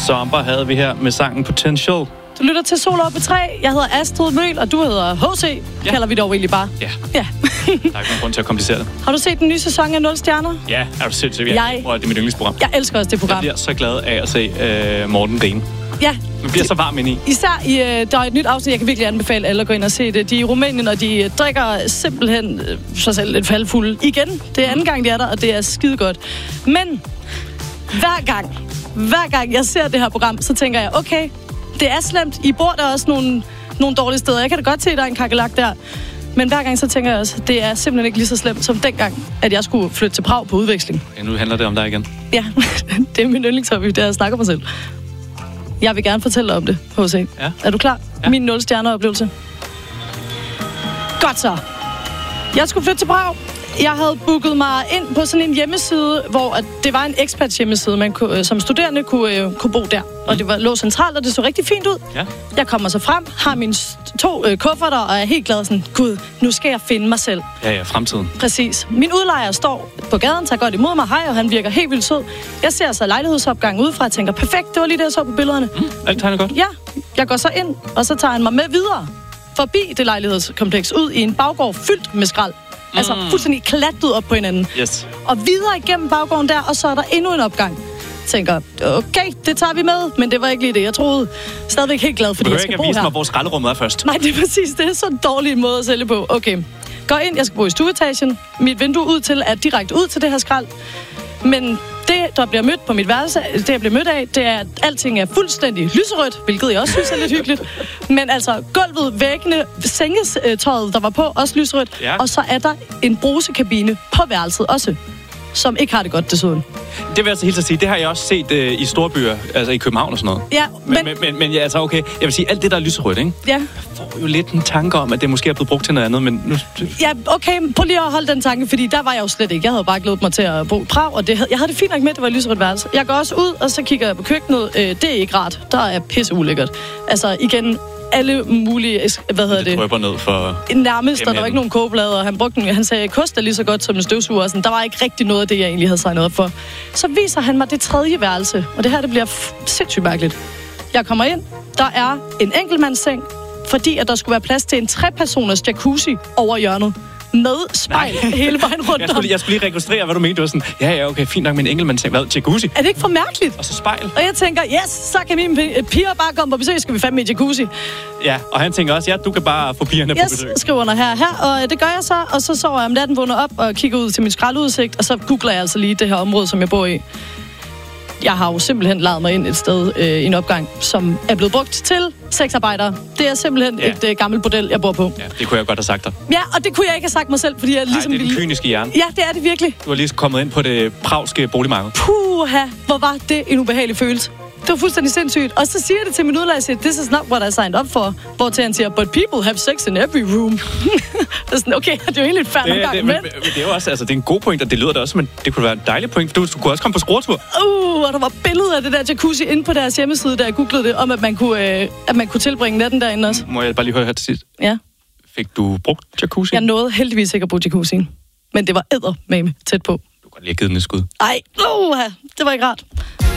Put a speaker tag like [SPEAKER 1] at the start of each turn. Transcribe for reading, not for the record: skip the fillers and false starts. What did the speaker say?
[SPEAKER 1] Zomber havde vi her med sangen Potential.
[SPEAKER 2] Du lytter til Sol op på 3. Jeg hedder Astrid Møhl, og du hedder H.C. Kalder vi dog egentlig bare.
[SPEAKER 1] Ja. Der er ikke nogen grund til at komplicere det.
[SPEAKER 2] Har du set den nye sæson af 0 stjerner?
[SPEAKER 1] Ja, er du sindssygt. Det er mit yndlingsprogram.
[SPEAKER 2] Jeg elsker også det program.
[SPEAKER 1] Jeg bliver så glad af at se Morten Grine.
[SPEAKER 2] Ja.
[SPEAKER 1] Man bliver så varm ind i.
[SPEAKER 2] Især der er et nyt afsnit, jeg kan virkelig anbefale alle at gå ind og se det. De er i Rumænien, og de drikker simpelthen sig selv lidt faldfulde. Igen, det er anden gang, de er der, og det er skide godt. Men hver gang jeg ser det her program, så tænker jeg, okay, det er slemt. I bor der også nogle dårlige steder. Jeg kan da godt se, at der er en kakelak der. Men hver gang så tænker jeg også, det er simpelthen ikke lige så slemt som dengang, at jeg skulle flytte til Prag på udveksling.
[SPEAKER 1] Ja, nu handler det om dig igen.
[SPEAKER 2] Ja, det er min yndlingshobby, det er at snakke mig selv. Jeg vil gerne fortælle om det, H.C.
[SPEAKER 1] Ja.
[SPEAKER 2] Er du klar?
[SPEAKER 1] Ja.
[SPEAKER 2] Min 0 stjerner oplevelse. Godt så. Jeg skulle flytte til Prag. Jeg havde booket mig ind på sådan en hjemmeside, hvor det var en expats hjemmeside, man som studerende kunne bo der. Og det lå centralt, og det så rigtig fint ud.
[SPEAKER 1] Ja.
[SPEAKER 2] Jeg kommer så frem, har mine 2 kufferter, og er helt glad sådan, gud, nu skal jeg finde mig selv.
[SPEAKER 1] Ja, fremtiden.
[SPEAKER 2] Præcis. Min udlejer står på gaden, tager godt imod mig, hej, og han virker helt vildt sød. Jeg ser så lejlighedsopgangen udefra og tænker, perfekt, det var lige det, jeg så på billederne.
[SPEAKER 1] Alt tegner godt.
[SPEAKER 2] Ja, jeg går så ind, og så tager han mig med videre forbi det lejlighedskompleks, ud i en baggård fyldt med skrald. Altså fuldstændig klatret op på hinanden.
[SPEAKER 1] Yes.
[SPEAKER 2] Og videre igennem baggården der, og så er der endnu en opgang. Tænker, okay, det tager vi med, men det var ikke lige det, jeg troede. Stadigvæk helt glad, fordi jeg skal bo her.
[SPEAKER 1] Du kan ikke vise mig, hvor skralderummet er først.
[SPEAKER 2] Nej, det er præcis, det er så en dårlig måde at sælge på. Okay, går ind, jeg skal bo i stueetagen. Mit vindue ud til er direkte ud til det her skrald. Men det, der bliver mødt på mit værelse, det jeg bliver mødt af, det er, at alting er fuldstændig lyserødt, hvilket jeg også synes er lidt hyggeligt. Men altså, gulvet, væggene, sengetøjet, der var på, også lyserødt. Ja. Og så er der en brusekabine på værelset også, som ikke har det godt desuden.
[SPEAKER 1] Det vil jeg altså helt at sige, det har jeg også set i store byer, altså i København og sådan noget.
[SPEAKER 2] Ja,
[SPEAKER 1] men ja, altså okay, jeg vil sige, alt det, der er lyserødt, ikke?
[SPEAKER 2] Ja.
[SPEAKER 1] Jeg får jo lidt en tanke om, at det måske er blevet brugt til noget andet, men nu...
[SPEAKER 2] Ja, okay, prøv lige at holde den tanke, fordi der var jeg jo slet ikke. Jeg havde bare glædet mig til at bo i Prag, og jeg havde det fint nok med, at det var et lyserødt værelse. Jeg går også ud, og så kigger jeg på køkkenet. Det er ikke rart. Der er pisse ulækkert. Altså, igen, alle mulige,
[SPEAKER 1] det drøber ned for...
[SPEAKER 2] Nærmest, der var ikke nogen kogeplader, og han sagde, at kost er lige så godt som en støvsuger, og sådan. Der var ikke rigtig noget af det, jeg egentlig havde signet op for. Så viser han mig det 3. værelse, og det her, det bliver sindssygt mærkeligt. Jeg kommer ind, der er en enkeltmandsseng, fordi at der skulle være plads til en 3-personers jacuzzi over hjørnet. Med spejl hele vejen rundt om.
[SPEAKER 1] Jeg skulle lige registrere, hvad du mente. Du var sådan, ja, okay, fint nok med en enkeltmandsseng. Hvad? Jacuzzi?
[SPEAKER 2] Er det ikke for mærkeligt?
[SPEAKER 1] Og så spejl.
[SPEAKER 2] Og jeg tænker, yes, så kan mine piger bare komme på besøg, skal vi fandme i jacuzzi.
[SPEAKER 1] Ja, og han tænker også, ja, du kan bare få pigerne på besøg.
[SPEAKER 2] Yes, skriver under her, og det gør jeg så, og så sover jeg om natten, vågner op og kigger ud til min skraldeudsigt, og så googler jeg altså lige det her område, som jeg bor i. Jeg har jo simpelthen ladet mig ind et sted i en opgang, som er blevet brugt til sexarbejdere. Det er simpelthen et gammelt bordel, jeg bor på.
[SPEAKER 1] Ja, det kunne jeg godt have sagt dig.
[SPEAKER 2] Ja, og det kunne jeg ikke have sagt mig selv, fordi jeg ligesom...
[SPEAKER 1] Nej, det er den kyniske hjerne.
[SPEAKER 2] Ja, det er det virkelig.
[SPEAKER 1] Du har lige kommet ind på det pragske boligmarked.
[SPEAKER 2] Puha, hvor var det en ubehagelig følelse. Det var fuldstændig sindssygt. Og så siger jeg det til min udlejer, this is not what I signed up for. Hvortil han siger, but people have sex in every room. Det er sådan, okay, det er jo egentlig lidt færdigt omgang, men
[SPEAKER 1] det er jo også, altså, det er en god point, og det lyder da også, men det kunne være en dejlig point, for du kunne også komme på skruetur.
[SPEAKER 2] Og der var billeder af det der jacuzzi inde på deres hjemmeside, da jeg googlede det, om at man kunne tilbringe natten derinde også.
[SPEAKER 1] Må jeg bare lige høre her til sidst?
[SPEAKER 2] Ja.
[SPEAKER 1] Fik du brugt jacuzzi?
[SPEAKER 2] Jeg nåede heldigvis ikke at bruge jacuzzien, men det var eddermame tæt på.
[SPEAKER 1] Du kan lige have givet den et skud.
[SPEAKER 2] Ej, det var ikke rart.